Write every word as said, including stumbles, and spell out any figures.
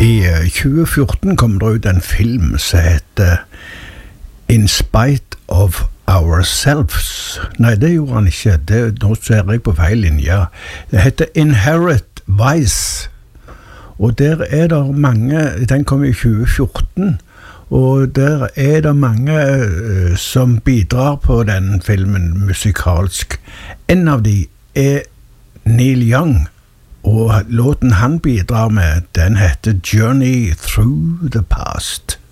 I tjue fjorten kom det ut en film som heter In Spite of Ourselves. Nei, det gjorde han ikke. Det, nå ser jeg på feil linje. Det heter Inherent Vice. Og der er det mange, den kom i tjue fjorten, og der er det mange uh, som bidrar på den filmen musikalsk. En av de er Neil Young, og låten han bidrar med, den heter Journey Through the Past.